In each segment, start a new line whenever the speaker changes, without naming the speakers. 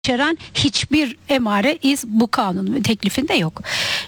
içeren hiçbir emare iz bu kanun teklifinde yok.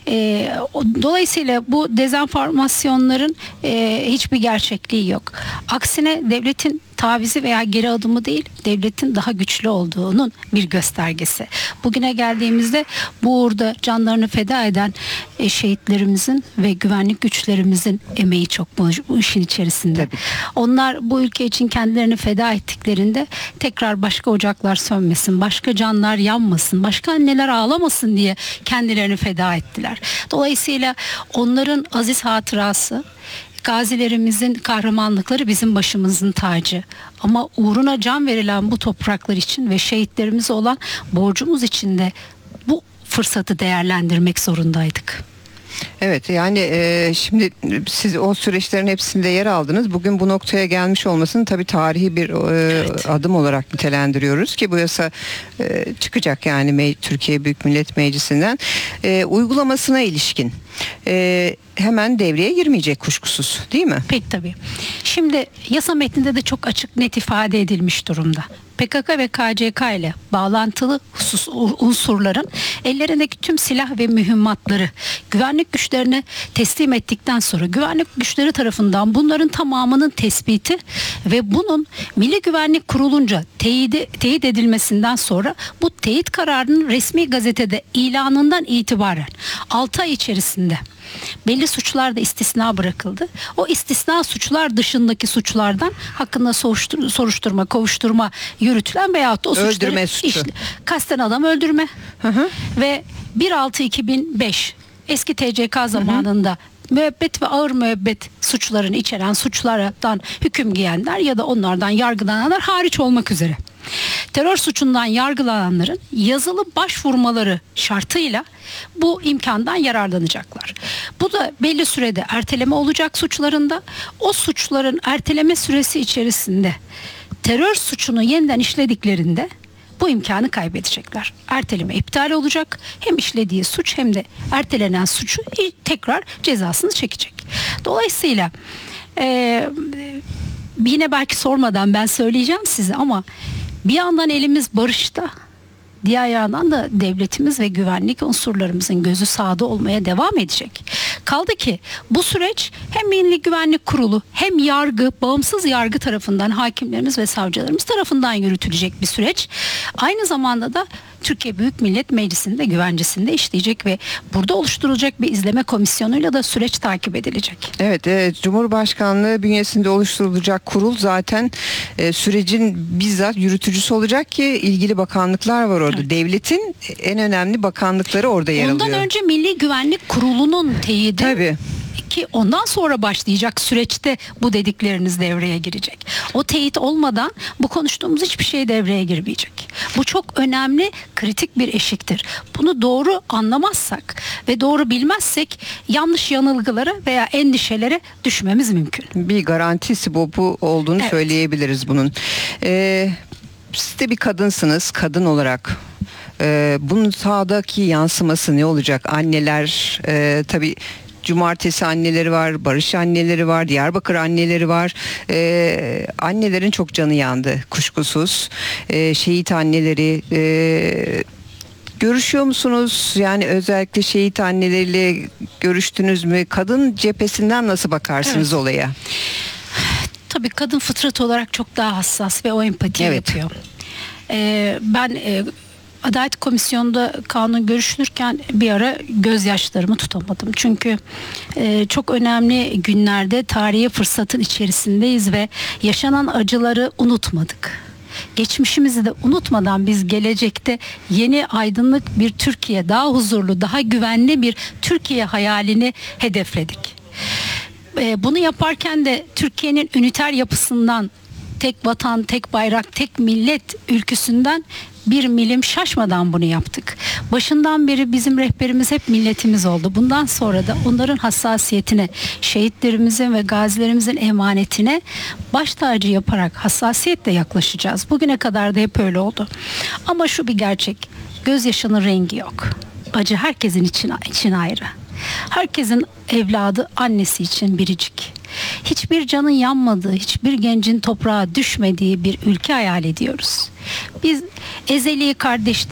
Dolayısıyla bu dezenformasyonların hiçbir gerçekliği yok. Aksine devletin tavizi veya geri adımı değil, devletin daha güçlü olduğunun bir göstergesi. Bugüne geldiğimizde bu uğurda canlarını feda eden şehitlerimizin ve güvenlik güçlerimizin emeği çok bu işin içerisinde.
Tabii.
Onlar bu ülke için kendilerini feda ettiklerinde tekrar başka ocaklar sönmesin, başka canlar yanmasın, başka anneler ağlamasın diye kendilerini feda ettiler. Dolayısıyla onların aziz hatırası, gazilerimizin kahramanlıkları bizim başımızın tacı. Ama uğruna can verilen bu topraklar için ve şehitlerimize olan borcumuz için de bu fırsatı değerlendirmek zorundaydık.
Evet, yani şimdi siz o süreçlerin hepsinde yer aldınız. Bugün bu noktaya gelmiş olmasını tabii tarihi bir
Evet.
adım olarak nitelendiriyoruz ki bu yasa çıkacak yani Türkiye Büyük Millet Meclisi'nden. Uygulamasına ilişkin hemen devreye girmeyecek kuşkusuz, değil mi?
Pek tabii. Şimdi yasa metninde de çok açık net ifade edilmiş durumda. PKK ve KCK ile bağlantılı unsurların ellerindeki tüm silah ve mühimmatları güvenlik güçlerine teslim ettikten sonra güvenlik güçleri tarafından bunların tamamının tespiti ve bunun Milli Güvenlik Kurulu'nca teyit edilmesinden sonra bu teyit kararının resmi gazetede ilanından itibaren 6 ay içerisinde belli suçlar da istisna bırakıldı. O istisna suçlar dışındaki suçlardan hakkında soruşturma, kovuşturma yürütülen veyahut da o
öldürme
suçları
suçu.
kasten adam öldürme
Hı.
ve 1.6.2005 eski TCK zamanında müebbet ve ağır müebbet suçlarını içeren suçlardan hüküm giyenler ya da onlardan yargılananlar hariç olmak üzere terör suçundan yargılananların yazılı başvurmaları şartıyla bu imkandan yararlanacaklar. Bu da belli sürede erteleme olacak suçlarında. O suçların erteleme süresi içerisinde terör suçunu yeniden işlediklerinde bu imkanı kaybedecekler. Erteleme iptal olacak. Hem işlediği suç hem de ertelenen suçu tekrar cezasını çekecek. Dolayısıyla yine belki sormadan ben söyleyeceğim size ama bir yandan elimiz barışta, diğer yandan da devletimiz ve güvenlik unsurlarımızın gözü sahada olmaya devam edecek. Kaldı ki bu süreç hem Milli Güvenlik Kurulu hem yargı, bağımsız yargı tarafından hakimlerimiz ve savcılarımız tarafından yürütülecek bir süreç. Aynı zamanda da Türkiye Büyük Millet Meclisi'nde güvencesinde işleyecek ve burada oluşturulacak bir izleme komisyonuyla da süreç takip edilecek.
Evet, Cumhurbaşkanlığı bünyesinde oluşturulacak kurul zaten sürecin bizzat yürütücüsü olacak ki ilgili bakanlıklar var orada. Evet. Devletin en önemli bakanlıkları orada yer alıyor.
Ondan önce Milli Güvenlik Kurulu'nun teyidi.
Tabii.
Ki ondan sonra başlayacak süreçte bu dedikleriniz devreye girecek. O teyit olmadan bu konuştuğumuz hiçbir şey devreye girmeyecek. Bu çok önemli, kritik bir eşiktir. Bunu doğru anlamazsak ve doğru bilmezsek yanlış yanılgılara veya endişelere düşmemiz mümkün.
Bir garantisi bu olduğunu söyleyebiliriz bunun. Siz de bir kadınsınız, kadın olarak. Bunun sahadaki yansıması ne olacak? Anneler tabii Cumartesi anneleri var, Barış anneleri var, Diyarbakır anneleri var. Annelerin çok canı yandı kuşkusuz. Şehit anneleri görüşüyor musunuz? Yani özellikle şehit anneleriyle görüştünüz mü? Kadın cephesinden nasıl bakarsınız olaya?
Tabii kadın fıtrat olarak çok daha hassas ve o empati yapıyor. Ben Adalet Komisyonu'nda kanun görüşülürken bir ara gözyaşlarımı tutamadım. Çünkü çok önemli günlerde tarihi fırsatın içerisindeyiz ve yaşanan acıları unutmadık. Geçmişimizi de unutmadan biz gelecekte yeni aydınlık bir Türkiye, daha huzurlu, daha güvenli bir Türkiye hayalini hedefledik. Bunu yaparken de Türkiye'nin üniter yapısından, tek vatan, tek bayrak, tek millet ülküsünden bir milim şaşmadan bunu yaptık. Başından beri bizim rehberimiz hep milletimiz oldu. Bundan sonra da onların hassasiyetine, şehitlerimizin ve gazilerimizin emanetine baş tacı yaparak hassasiyetle yaklaşacağız. Bugüne kadar da hep öyle oldu. Ama şu bir gerçek, gözyaşının rengi yok. Acı herkesin için ayrı. Herkesin evladı annesi için biricik. Hiçbir canın yanmadığı, hiçbir gencin toprağa düşmediği bir ülke hayal ediyoruz. Biz ezeli kardeş